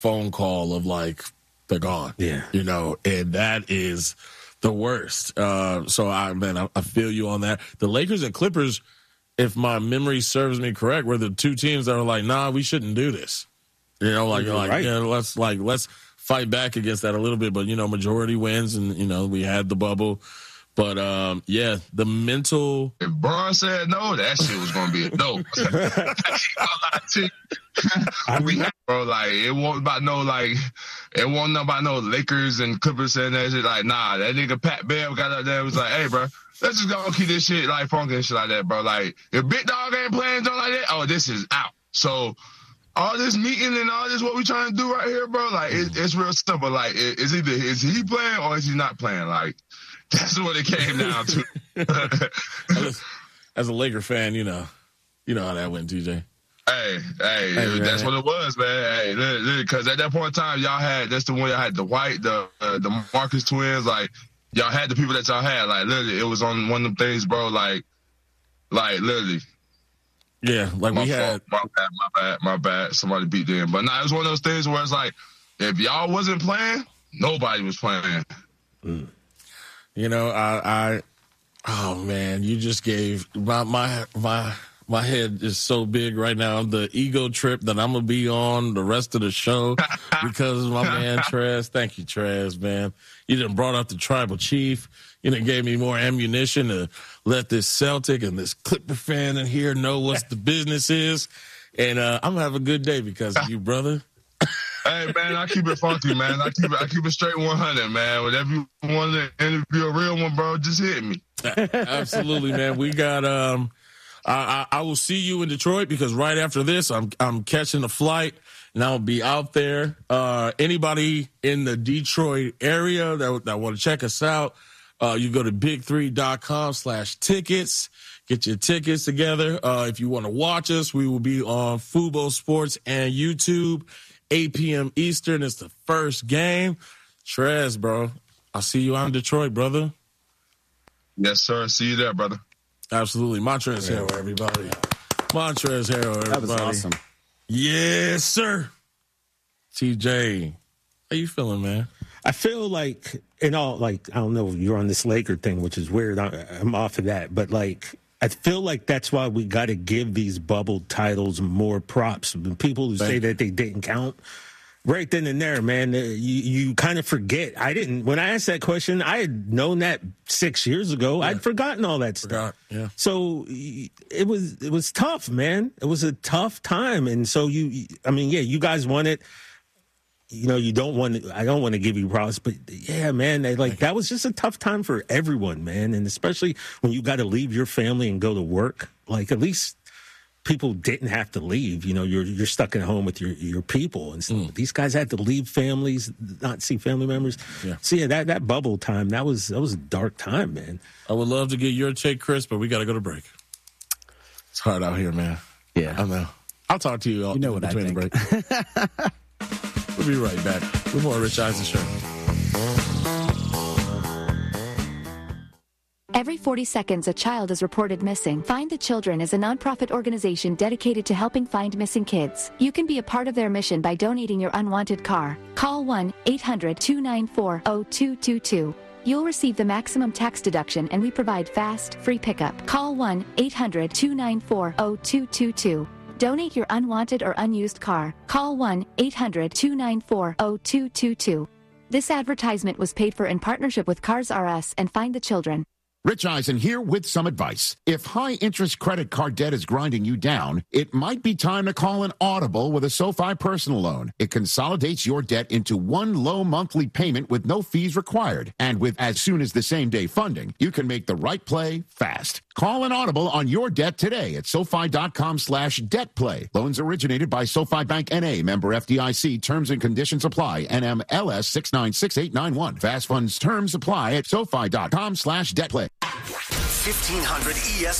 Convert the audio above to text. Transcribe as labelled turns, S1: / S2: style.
S1: phone call of like, they're gone.
S2: Yeah.
S1: You know, and that is the worst. So I feel you on that. The Lakers and Clippers, if my memory serves me correct, were the two teams that were like, nah, we shouldn't do this. You know,
S2: Right.
S1: Yeah, let's fight back against that a little bit. But, you know, majority wins, and, you know, we had the bubble. But, yeah, the mental.
S3: If Bron said no, that shit was going to be a no. Bro, like, it wasn't about no Lakers and Clippers saying that shit. Like, nah, that nigga Pat Bev got out there and was like, hey, bro, let's just go keep this shit like funky and shit like that, bro. Like, if Big Dog ain't playing something like that, oh, this is out. So, all this meeting and all this, what we trying to do right here, bro, like, it's real simple. Like, is he playing or is he not playing? Like, that's what it came down to.
S1: As a Laker fan, you know how that went, TJ.
S3: Hey, that's what it was, man. Hey, because at that point in time, that's the one y'all had the White, the Marcus twins, like, y'all had the people that y'all had. Like, literally, it was on one of them things, bro, like literally.
S1: Yeah, like we had.
S3: My bad. Somebody beat them. But nah, it was one of those things where it's like, if y'all wasn't playing, nobody was playing.
S1: Mm. You know, oh man, you just gave my head is so big right now. The ego trip that I'm gonna be on the rest of the show because of my man Trez. Thank you, Trez, man. You done brought up the tribal chief. You done gave me more ammunition to let this Celtic and this Clipper fan in here know what the business is. And I'm gonna have a good day because of you, brother.
S3: Hey, man, I keep it funky, man. I keep it straight 100, man. Whenever you want to interview a real one, bro, just hit me.
S1: Absolutely, man. We got I will see you in Detroit because right after this, I'm catching a flight and I'll be out there. Anybody in the Detroit area that want to check us out, you go to big3.com/tickets. Get your tickets together. If you want to watch us, we will be on Fubo Sports and YouTube. 8 p.m. Eastern. It's the first game. Trez, bro. I'll see you out in Detroit, brother.
S3: Yes, sir. See you there, brother.
S1: Absolutely. Montrezl Harrell, everybody. Montrezl Harrell, everybody.
S4: That was awesome.
S1: Yes, sir. TJ, how you feeling, man?
S2: I feel like, I don't know, you're on this Laker thing, which is weird. I'm off of that. But, like, I feel like that's why we got to give these bubble titles more props. People who say that they didn't count, right then and there, man, you kind of forget. When I asked that question, I had known that 6 years ago. Yeah. I'd forgotten all that stuff.
S1: Yeah.
S2: So it was tough, man. It was a tough time. And so you guys won it. You know, I don't want to give you props, but yeah, man, that was just a tough time for everyone, man. And especially when you got to leave your family and go to work, like at least people didn't have to leave. You know, you're stuck at home with your people and stuff. These guys had to leave families, not see family members.
S1: Yeah.
S2: So yeah, that bubble time, that was a dark time, man.
S1: I would love to get your take, Chris, but we got to go to break. It's hard out here, man.
S4: Yeah.
S1: I know. I'll talk to you all between the break. We'll be right back with more Rich Eisen Show.
S5: Every 40 seconds, a child is reported missing. Find the Children is a nonprofit organization dedicated to helping find missing kids. You can be a part of their mission by donating your unwanted car. Call 1-800-294-0222. You'll receive the maximum tax deduction, and we provide fast, free pickup. Call 1-800-294-0222. Donate your unwanted or unused car. Call 1-800-294-0222. This advertisement was paid for in partnership with Cars R Us and Find the Children.
S6: Rich Eisen here with some advice. If high-interest credit card debt is grinding you down, it might be time to call an Audible with a SoFi personal loan. It consolidates your debt into one low monthly payment with no fees required. And with as soon as the same-day funding, you can make the right play fast. Call an Audible on your debt today at SoFi.com/debtplay. Loans originated by SoFi Bank N.A., member FDIC. Terms and conditions apply. NMLS 696891. Fast funds terms apply at SoFi.com/debtplay.
S7: 1500 ES.